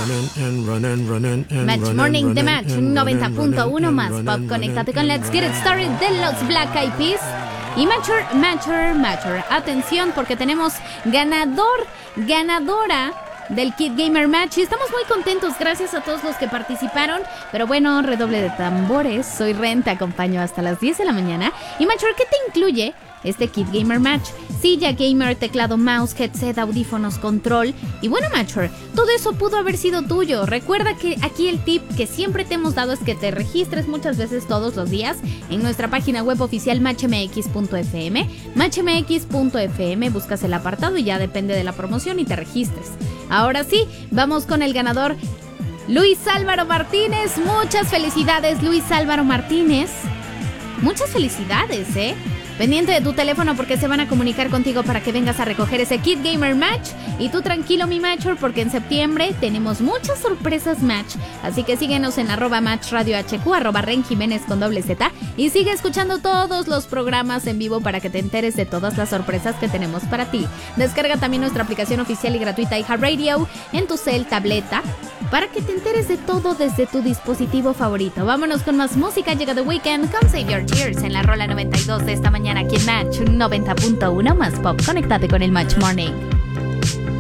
Match Morning The Match 90.1 más pop. Conéctate con Let's Get It Started de los Black Eyed Peas. Y Mature. Atención porque tenemos ganadora del Kid Gamer Match y estamos muy contentos, gracias a todos los que participaron. Pero bueno, redoble de tambores. Soy Ren, te acompaño hasta las 10 de la mañana. Y Mature, ¿qué te incluye este Kid Gamer Match? Silla gamer, teclado, mouse, headset, audífonos, control. Y bueno, Mature, todo eso pudo haber sido tuyo. Recuerda que aquí el tip que siempre te hemos dado es que te registres muchas veces todos los días en nuestra página web oficial matchmx.fm. Matchmx.fm, buscas el apartado y ya depende de la promoción y te registres. Ahora sí, vamos con el ganador, Luis Álvaro Martínez. Muchas felicidades, Luis Álvaro Martínez. Muchas felicidades, Pendiente de tu teléfono porque se van a comunicar contigo para que vengas a recoger ese Kid Gamer Match. Y tú tranquilo, mi Matcher, porque en septiembre tenemos muchas sorpresas Match. Así que síguenos en @MatchRadioHQ, @RenJiménez con Z. Y sigue escuchando todos los programas en vivo para que te enteres de todas las sorpresas que tenemos para ti. Descarga también nuestra aplicación oficial y gratuita iHeartRadio en tu cel, tableta, para que te enteres de todo desde tu dispositivo favorito. Vámonos con más música. Llega The Weeknd con Save Your Tears en la rola 92 de esta mañana aquí en Match 90.1 más pop. Conéctate con el Match Morning.